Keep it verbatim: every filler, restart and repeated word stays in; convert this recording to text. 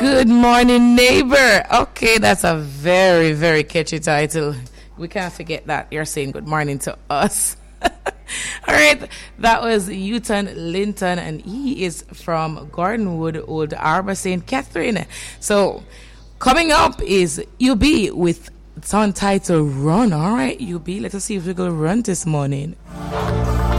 Good morning, neighbor. Okay, that's a very, very catchy title. We can't forget that. You're saying good morning to us. All right, that was Uton Linton, and he is from Gordonwood, Old Arbor, Saint Catherine. So, coming up is U B with song title Run. All right, U B, let us see if we go run this morning.